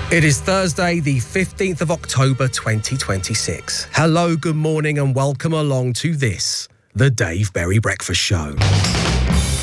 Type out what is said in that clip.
It is Thursday, the 15th of October 2026. Hello, good morning and welcome along to this, the Dave Berry Breakfast Show.